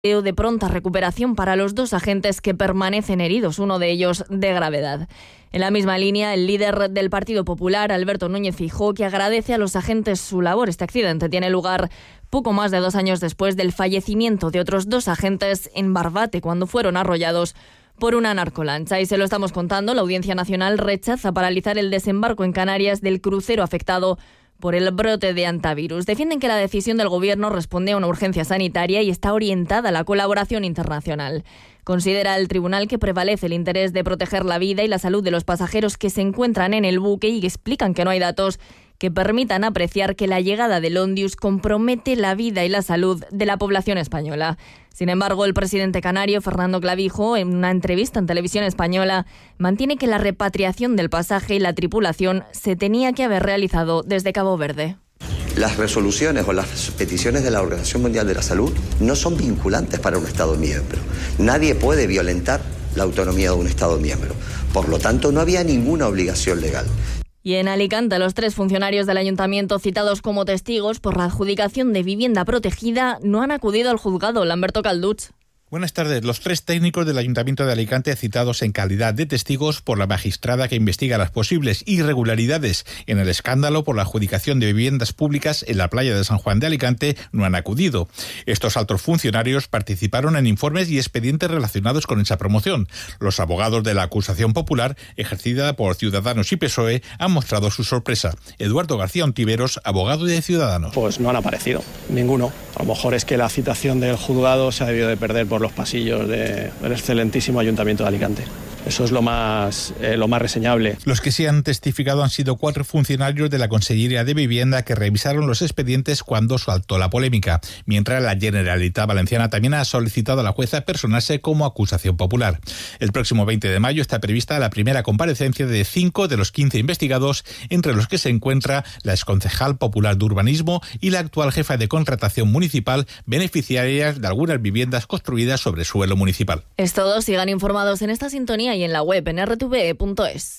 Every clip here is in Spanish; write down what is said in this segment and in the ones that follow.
de pronta recuperación para los 2 agentes que permanecen heridos, uno de ellos de gravedad. En la misma línea, el líder del Partido Popular, Alberto Núñez Feijóo, que agradece a los agentes su labor. Este accidente tiene lugar poco más de 2 años después del fallecimiento de otros 2 agentes en Barbate, cuando fueron arrollados por una narcolancha. Y se lo estamos contando, la Audiencia Nacional rechaza paralizar el desembarco en Canarias del crucero afectado por el brote de hantavirus. Defienden que la decisión del Gobierno responde a una urgencia sanitaria y está orientada a la colaboración internacional. Considera el tribunal que prevalece el interés de proteger la vida y la salud de los pasajeros que se encuentran en el buque y explican que no hay datos que permitan apreciar que la llegada del Ondius compromete la vida y la salud de la población española. Sin embargo, el presidente canario, Fernando Clavijo, en una entrevista en Televisión Española, mantiene que la repatriación del pasaje y la tripulación se tenía que haber realizado desde Cabo Verde. Las resoluciones o las peticiones de la Organización Mundial de la Salud no son vinculantes para un Estado miembro. Nadie puede violentar la autonomía de un Estado miembro. Por lo tanto, no había ninguna obligación legal. Y en Alicante, los 3 funcionarios del ayuntamiento citados como testigos por la adjudicación de vivienda protegida no han acudido al juzgado. Lamberto Calduch. Buenas tardes. Los 3 técnicos del Ayuntamiento de Alicante citados en calidad de testigos por la magistrada que investiga las posibles irregularidades en el escándalo por la adjudicación de viviendas públicas en la playa de San Juan de Alicante no han acudido. Estos altos funcionarios participaron en informes y expedientes relacionados con esa promoción. Los abogados de la acusación popular, ejercida por Ciudadanos y PSOE, han mostrado su sorpresa. Eduardo García Ontiveros, abogado de Ciudadanos. Pues no han aparecido, ninguno. A lo mejor es que la citación del juzgado se ha debido de perder por los pasillos del excelentísimo Ayuntamiento de Alicante. Eso es lo más reseñable. Los que sí han testificado han sido 4 funcionarios de la Consellería de Vivienda que revisaron los expedientes cuando saltó la polémica, mientras la Generalitat Valenciana también ha solicitado a la jueza personarse como acusación popular. El próximo 20 de mayo está prevista la primera comparecencia de 5 de los 15 investigados, entre los que se encuentra la exconcejal popular de Urbanismo y la actual jefa de contratación municipal, beneficiarias de algunas viviendas construidas sobre suelo municipal. Es todo, sigan informados en esta sintonía y en la web en rtve.es.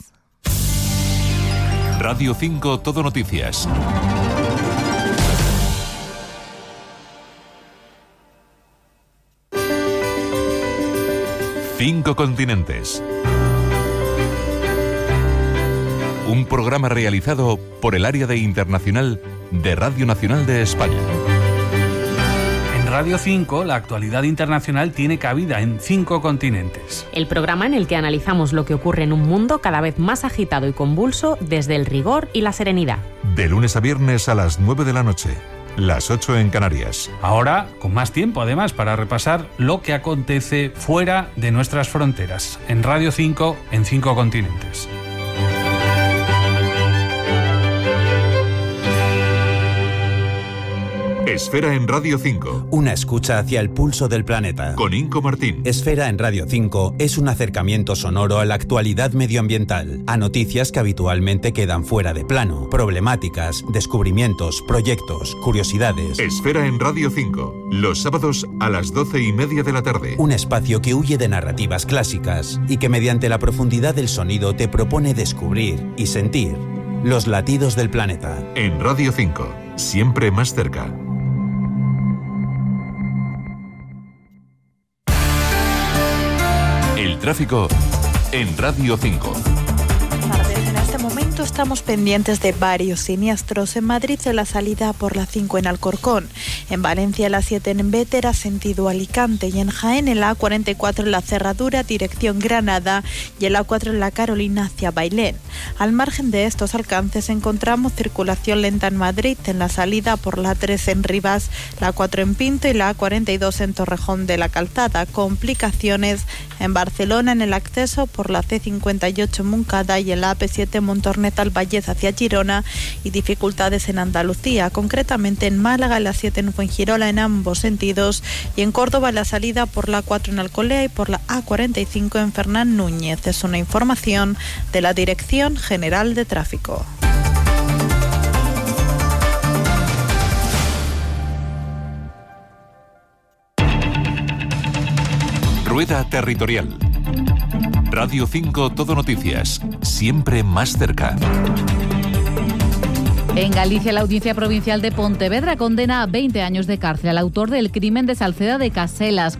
Radio 5 Todo Noticias. Cinco continentes. Un programa realizado por el área de internacional de Radio Nacional de España. Radio 5, la actualidad internacional tiene cabida en 5 continentes. El programa en el que analizamos lo que ocurre en un mundo cada vez más agitado y convulso desde el rigor y la serenidad. De lunes a viernes a las 9 de la noche, las 8 en Canarias. Ahora, con más tiempo además para repasar lo que acontece fuera de nuestras fronteras. En Radio 5, en 5 continentes. Esfera en Radio 5. Una escucha hacia el pulso del planeta. Con Inco Martín. Esfera en Radio 5 es un acercamiento sonoro a la actualidad medioambiental, a noticias que habitualmente quedan fuera de plano, problemáticas, descubrimientos, proyectos, curiosidades. Esfera en Radio 5, los sábados a las 12:30 de la tarde. Un espacio que huye de narrativas clásicas y que mediante la profundidad del sonido te propone descubrir y sentir los latidos del planeta. En Radio 5, siempre más cerca. El tráfico en Radio 5. En este momento estamos pendientes de varios siniestros. En Madrid, en la salida por la 5 en Alcorcón. En Valencia, la 7 en Bétera, sentido Alicante. Y en Jaén, en la A44 en la Cerradura, dirección Granada. Y en la A4 en la Carolina, hacia Bailén. Al margen de estos alcances, encontramos circulación lenta en Madrid, en la salida por la 3 en Rivas, la 4 en Pinto y la A42 en Torrejón de la Calzada. Complicaciones en Barcelona en el acceso por la C58 en Montcada y en la AP7 Montornet al Vallés hacia Girona, y dificultades en Andalucía, concretamente en Málaga, en la 7 en Fuengirola en ambos sentidos, y en Córdoba en la salida por la 4 en Alcolea y por la A45 en Fernán Núñez. Es una información de la Dirección General de Tráfico. Rueda Territorial. Radio 5 Todo Noticias, siempre más cerca. En Galicia, la Audiencia Provincial de Pontevedra condena a 20 años de cárcel al autor del crimen de Salceda de Caselas.